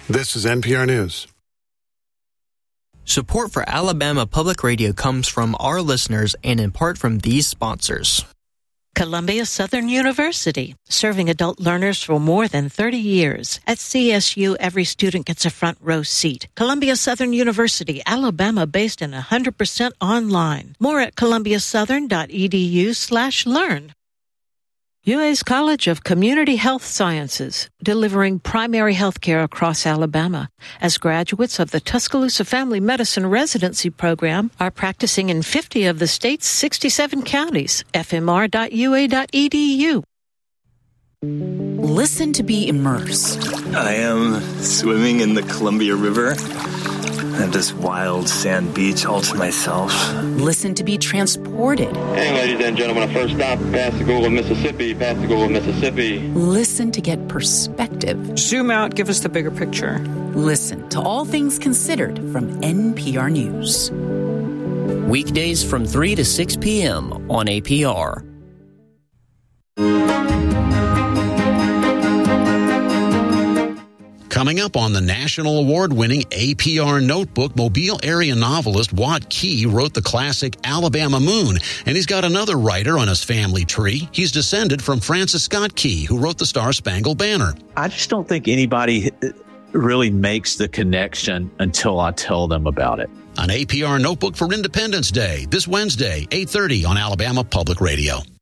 This is NPR News. Support for Alabama Public Radio comes from our listeners and in part from these sponsors. Columbia Southern University, serving adult learners for more than 30 years. At CSU, every student gets a front row seat. Columbia Southern University, Alabama, based and 100% online. More at columbiasouthern.edu/learn. UA's College of Community Health Sciences, delivering primary health care across Alabama. As graduates of the Tuscaloosa Family Medicine Residency Program are practicing in 50 of the state's 67 counties. fmr.ua.edu. Listen to be immersed. I am swimming in the Columbia River. I have this wild sand beach all to myself. Listen to be transported. Hey, ladies and gentlemen, our first stop, Pascagoula, Mississippi. Pascagoula, Mississippi. Listen to get perspective. Zoom out, give us the bigger picture. Listen to All Things Considered from NPR News. Weekdays from 3 to 6 p.m. on APR. Coming up on the national award-winning APR Notebook, Mobile area novelist Watt Key wrote the classic Alabama Moon, and he's got another writer on his family tree. He's descended from Francis Scott Key, who wrote the Star-Spangled Banner. I just don't think anybody really makes the connection until I tell them about it. An APR Notebook for Independence Day, this Wednesday, 8:30 on Alabama Public Radio.